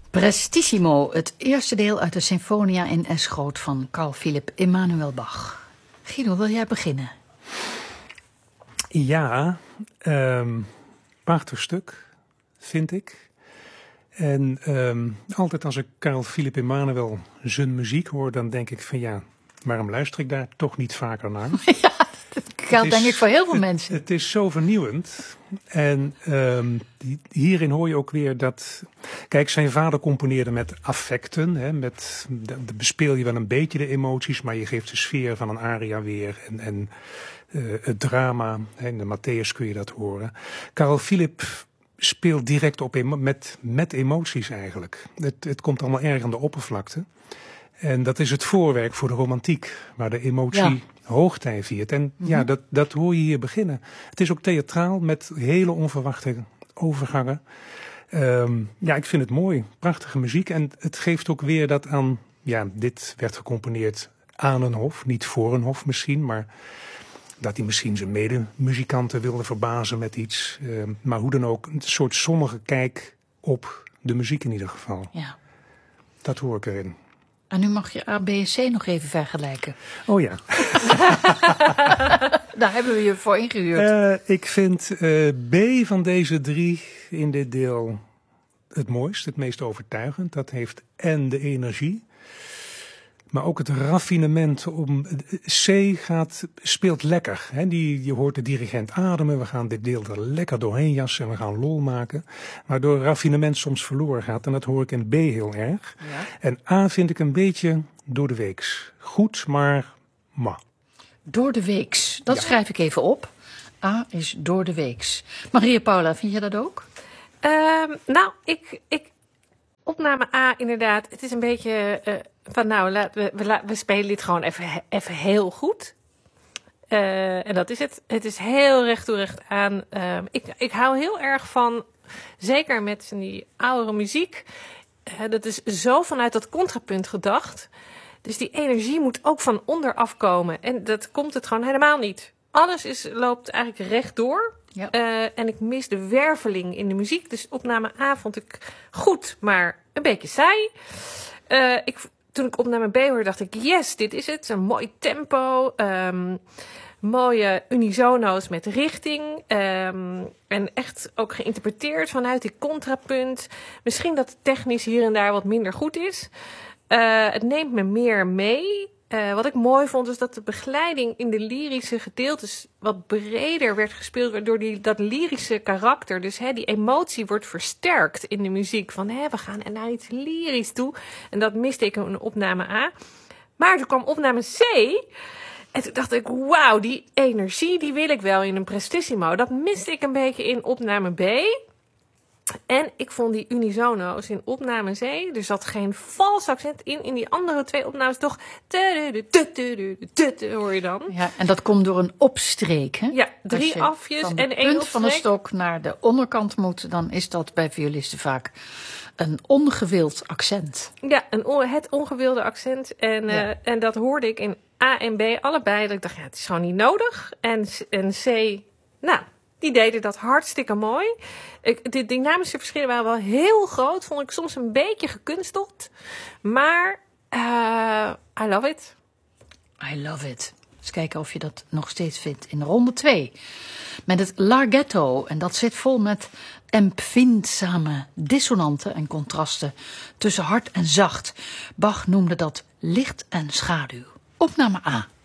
Prestissimo, het eerste deel uit de Sinfonia in S groot van Carl Philipp Emanuel Bach. Guido, wil jij beginnen? Ja, prachtig stuk, vind ik. En altijd als ik Carl Philipp Emanuel zijn muziek hoor, dan denk ik van ja, waarom luister ik daar toch niet vaker naar? Ja, dat geldt denk ik voor heel veel mensen. Het is zo vernieuwend. En hierin hoor je ook weer dat... Kijk, zijn vader componeerde met affecten. Hè, de bespeel je wel een beetje de emoties, maar je geeft de sfeer van een aria weer. En het drama, hè, in de Matthäus kun je dat horen. Carl Philipp speelt direct op met emoties eigenlijk. Het komt allemaal erg aan de oppervlakte. En dat is het voorwerk voor de romantiek, waar de emotie hoogtij viert. En ja, dat hoor je hier beginnen. Het is ook theatraal met hele onverwachte overgangen. Ja, ik vind het mooi. Prachtige muziek. En het geeft ook weer dat aan... Ja, dit werd gecomponeerd aan een hof. Niet voor een hof misschien, maar... Dat hij misschien zijn medemuzikanten wilde verbazen met iets. Maar hoe dan ook, een soort zonnige kijk op de muziek in ieder geval. Ja. Dat hoor ik erin. En nu mag je A, B en C nog even vergelijken. Oh ja. Daar hebben we je voor ingehuurd. Ik vind B van deze drie in dit deel het mooist, het meest overtuigend. Dat heeft en de energie... Maar ook het raffinement om... C speelt lekker. Hè? Je hoort de dirigent ademen. We gaan dit deel er lekker doorheen jassen en we gaan lol maken. Waardoor raffinement soms verloren gaat. En dat hoor ik in B heel erg. Ja. En A vind ik een beetje door de weeks. Goed, maar ma. Door de weeks. Dat schrijf ik even op. A is door de weeks. Maria Paula, vind je dat ook? Nou, opname A inderdaad. Het is een beetje... Van nou, we spelen dit gewoon even heel goed. En dat is het. Het is heel recht toe recht aan. Ik hou heel erg van, zeker met die oudere muziek. Dat is zo vanuit dat contrapunt gedacht. Dus die energie moet ook van onderaf komen. En dat komt het gewoon helemaal niet. Alles loopt eigenlijk rechtdoor. Ja. En ik mis de werveling in de muziek. Dus opname A vond ik goed, maar een beetje saai. Toen ik opname B hoorde, dacht ik, yes, dit is het. Een mooi tempo, mooie unisono's met richting. En echt ook geïnterpreteerd vanuit die contrapunt. Misschien dat het technisch hier en daar wat minder goed is. Het neemt me meer mee. Wat ik mooi vond, is dat de begeleiding in de lyrische gedeeltes wat breder werd gespeeld, waardoor dat lyrische karakter, dus die emotie wordt versterkt in de muziek. Van we gaan naar iets lyrisch toe. En dat miste ik in opname A. Maar toen kwam opname C. En toen dacht ik, wauw, die energie die wil ik wel in een prestissimo. Dat miste ik een beetje in opname B. En ik vond die unisono's in opname C, er zat geen vals accent in. In die andere twee opnames toch... hoor je dan. Ja, en dat komt door een opstreek, hè? Ja, 3 afjes en 1 opstreek. Van het punt van de stok naar de onderkant moet, dan is dat bij violisten vaak een ongewild accent. Ja, het ongewilde accent. En dat hoorde ik in A en B allebei. Dat ik dacht, het is gewoon niet nodig. En C, nou... Die deden dat hartstikke mooi. De dynamische verschillen waren wel heel groot. Vond ik soms een beetje gekunsteld. Maar I love it. I love it. Eens kijken of je dat nog steeds vindt in ronde 2. Met het larghetto. En dat zit vol met empfindzame dissonanten en contrasten tussen hard en zacht. Bach noemde dat licht en schaduw. Opname A.